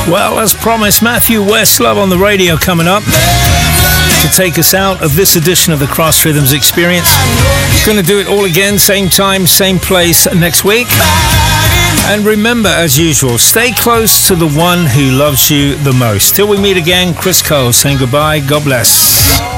Well, as promised, Matthew Westlove on the radio coming up to take us out of this edition of the Cross Rhythms Experience. Going to do it all again, same time, same place next week. And remember, as usual, stay close to the one who loves you the most. Till we meet again, Chris Cole saying goodbye. God bless.